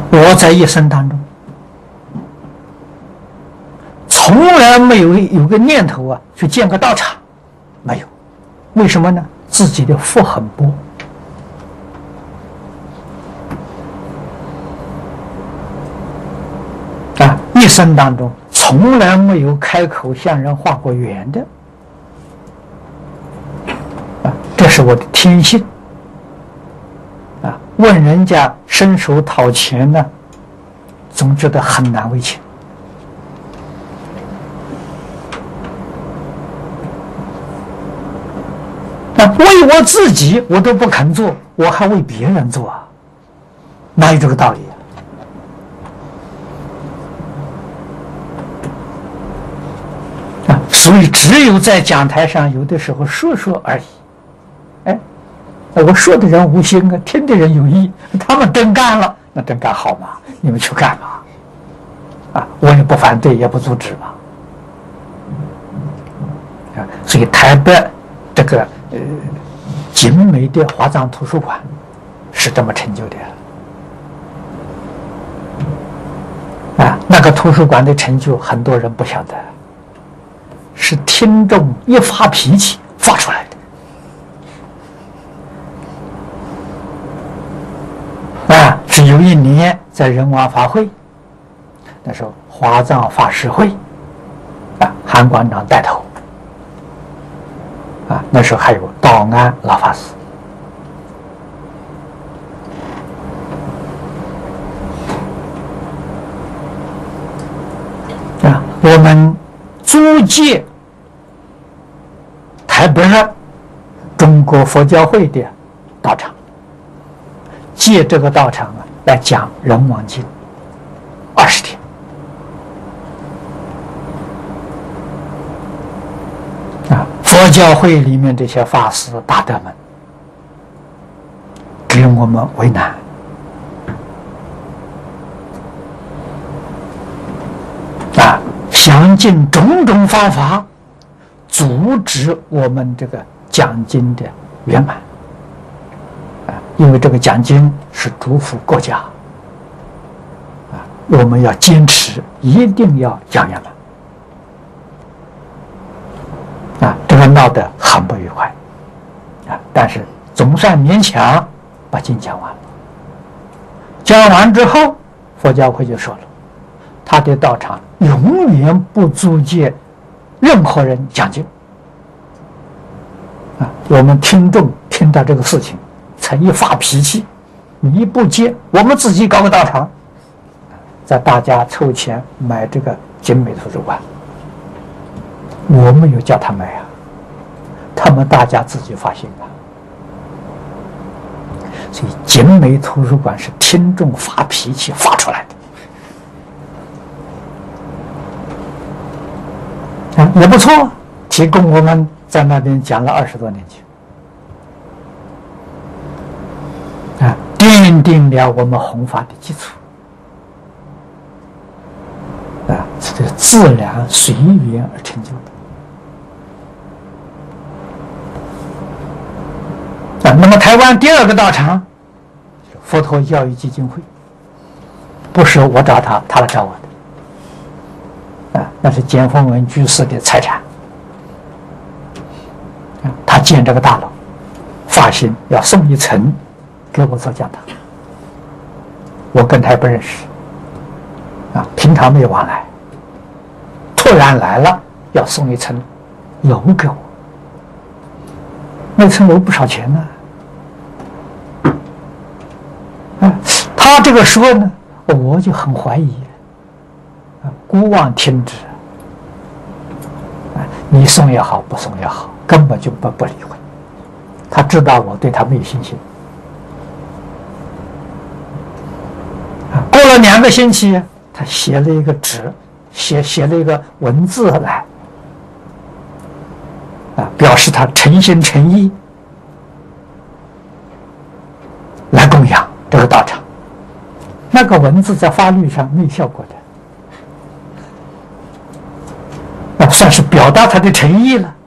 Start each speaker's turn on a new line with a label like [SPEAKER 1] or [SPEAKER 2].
[SPEAKER 1] 我在一生当中从来没有个念头啊，去建个道场，没有。为什么呢？自己的福很薄。一生当中从来没有开口向人化过缘的，这是我的天性。问人家伸手讨钱呢，总觉得很难为情。为我自己我都不肯做，我还为别人做啊？哪有这个道理啊？所以只有在讲台上有的时候说说而已。我说的人无心啊，听的人有意，他们真干了，那真干好嘛，你们去干嘛我也不反对，也不阻止嘛。所以台北这个景美的华藏图书馆是这么成就的那个图书馆的成就很多人不晓得，是听众一发脾气发出来的。是有一年在仁王法会，那时候华藏法师会韩馆长带头那时候还有道安老法师我们租借台北中国佛教会的道场，借这个道场来讲《仁王经》20天佛教会里面这些法师大德们给我们为难想尽种种方法阻止我们这个讲经的圆满因为这个讲经是嘱咐国家我们要坚持，一定要讲圆满这个闹得很不愉快但是总算勉强把经讲完了。讲完之后，佛教会就说了，他的道场永远不租借任何人讲经我们听众听到这个事情才一发脾气，你不接，我们自己搞个道场，在大家凑钱买这个景美图书馆，我没有叫他买他们大家自己发行所以景美图书馆是听众发脾气发出来的也不错，提供我们在那边讲了20多年去奠定了我们弘法的基础这个自然随缘而成就的那么台湾第二个道场佛陀教育基金会，不是我找他，他来找我的那是简凤文居士的财产他建这个大楼，发心要送一层给我做讲堂，我跟他也不认识平常没有往来，突然来了要送一层楼给我，那层楼不少钱呢他这个说呢，我就很怀疑孤妄听之你送也好，不送也好，根本就不理会，他知道我对他没有信心过了2个星期，他写了一个纸，写了一个文字来表示他诚心诚意来供养这个道场。那个文字在法律上没有效果的算是表达他的诚意了